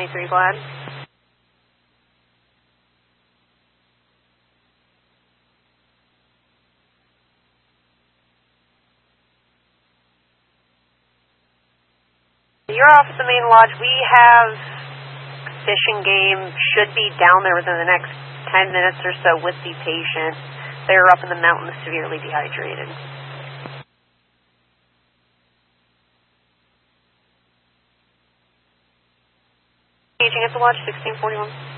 23 Glad. You're off at the main lodge. We have fishing game, should be down there within the next 10 minutes or so with the patient. They're up in the mountains severely dehydrated. Aging at the lodge, 1641.